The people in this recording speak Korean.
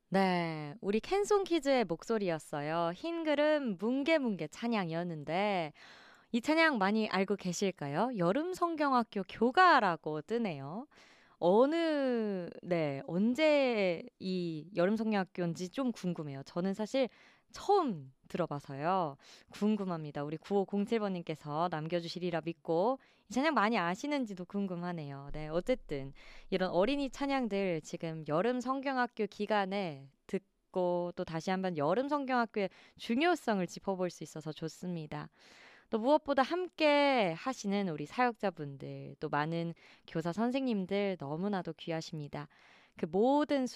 네, 우리 캔송 키즈의 목소리였어요. 흰 그름 뭉게뭉게 찬양이었는데 이 찬양 많이 알고 계실까요? 여름 성경학교 교가라고 뜨네요. 언제 이 여름 성경학교인지 좀 궁금해요. 저는 사실 처음 들어봐서요. 궁금합니다. 우리 9507번님께서 남겨주시리라 믿고 이 찬양 많이 아시는지도 궁금하네요. 네, 어쨌든 이런 어린이 찬양들 지금 여름 성경학교 기간에 듣고 또 다시 한번 여름 성경학교의 중요성을 짚어볼 수 있어서 좋습니다. 또 무엇보다 함께 하시는 우리 사역자분들, 또 많은 교사 선생님들 너무나도 귀하십니다. 그 모든